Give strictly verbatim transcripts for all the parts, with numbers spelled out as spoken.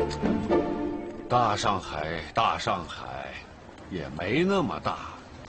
大上海，大上海，也没那么大。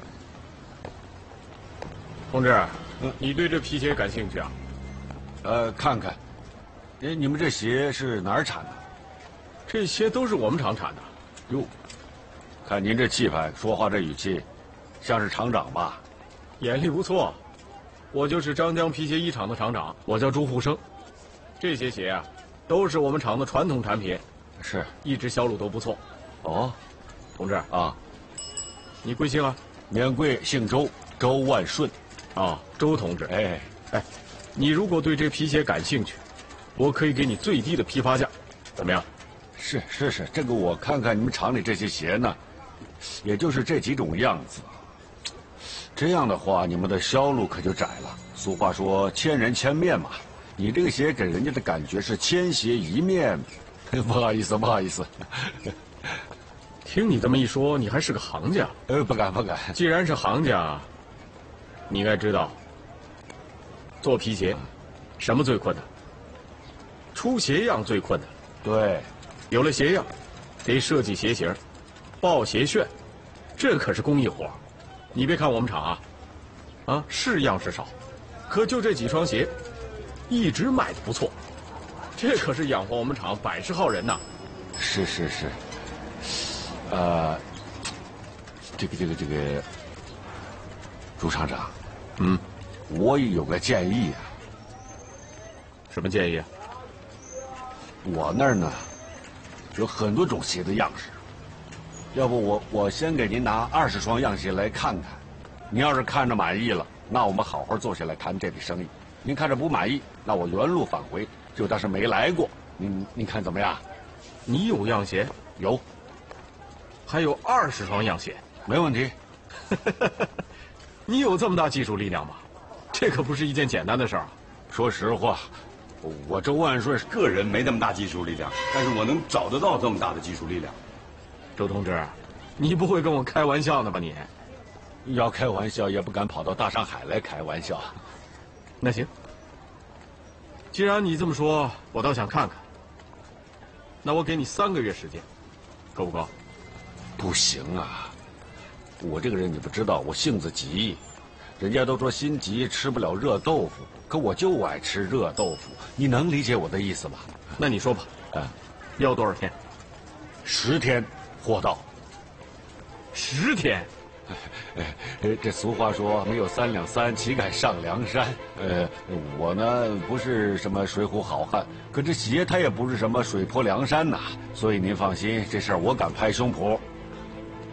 同志，嗯，你对这皮鞋感兴趣啊？ 呃，看看，哎，你们这鞋是哪儿产的？ 这鞋都是我们厂产的。 哟，看您这气派，说话这语气，像是厂长吧？ 眼力不错，我就是张江皮鞋一厂的厂长，我叫朱护生。这些鞋啊，都是我们厂的传统产品， 是， 一直销路都不错。 哦， 同志啊， 你贵姓啊？ 免贵，姓周，周万顺。 啊，周同志。 哎哎，你如果对这皮鞋感兴趣，我可以给你最低的批发价，怎么样？ 是是是，这个我看看你们厂里这些鞋呢，也就是这几种样子。这样的话，你们的销路可就窄了。俗话说千人千面嘛，你这个鞋给人家的感觉是千鞋一面。不好意思，不好意思。 听你这么一说，你还是个行家。 呃，不敢不敢。 既然是行家，你应该知道，做皮鞋，什么最困难？出鞋样最困难。 对， 有了鞋样，得设计鞋型，报鞋楦，这可是工艺活。你别看我们厂啊，啊是样式少，可就这几双鞋，一直卖的不错。这可是养活我们厂百十号人呐。 是是是。呃，这个这个这个，朱厂长， 嗯， 我也有个建议啊。 什么建议啊？ 我那儿呢，有很多种鞋的样式，要不我我先给您拿二十双样鞋来看看，您要是看着满意了，那我们好好坐下来谈这笔生意。您看着不满意，那我原路返回，就当是没来过。您您看怎么样？ 你有样鞋？ 有， 还有二十双样鞋， 没问题。 你有这么大技术力量吗？这可不是一件简单的事儿啊。 说实话，我周万顺个人没那么大技术力量，但是我能找得到这么大的技术力量。 周同志，你不会跟我开玩笑呢吧你？ 要开玩笑也不敢跑到大上海来开玩笑。 那行，既然你这么说，我倒想看看。那我给你三个月时间，够不够？ 不行啊，我这个人你不知道，我性子急。人家都说心急吃不了热豆腐，可我就爱吃热豆腐。你能理解我的意思吗？ 那你说吧， 啊， 要多少天？ 十天，货到。 十天？ 哎，这俗话说没有三两三，岂敢上梁山？呃，我呢不是什么水浒好汉，可这鞋它也不是什么水泊梁山呐，所以您放心，这事儿我敢拍胸脯。